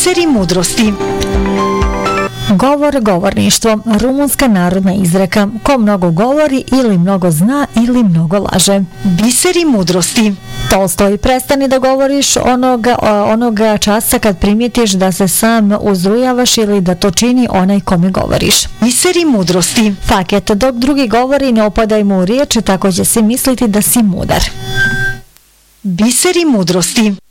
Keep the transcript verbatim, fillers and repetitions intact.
Biseri mudrosti. Govor, govorništvo, rumunska narodna izreka: ko mnogo govori ili mnogo zna ili mnogo laže. Biseri mudrosti. Tolstoj: prestani da govoriš onoga, onoga časa kad primijetiš da se sam uzrujavaš ili da to čini onaj kome govoriš. Biseri mudrosti. Faket: dok drugi govori ne opadaj mu u riječ, tako će se misliti da si mudar. Biseri mudrosti.